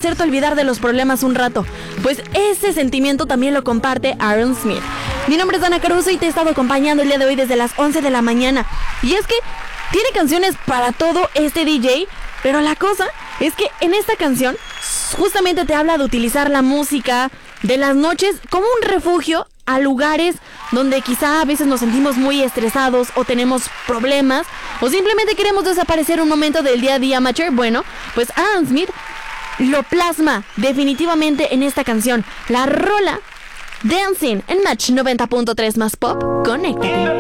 hacerte olvidar de los problemas un rato. Pues ese sentimiento también lo comparte Aaron Smith. Mi nombre es Dana Caruso y te he estado acompañando el día de hoy desde las 11 de la mañana. Y es que tiene canciones para todo este DJ, pero la cosa es que en esta canción justamente te habla de utilizar la música de las noches como un refugio a lugares donde quizá a veces nos sentimos muy estresados o tenemos problemas o simplemente queremos desaparecer un momento del día a día, Matcher. Bueno, pues Aaron Smith lo plasma definitivamente en esta canción. La rola Dancing en Match 90.3 más Pop. Conéctate.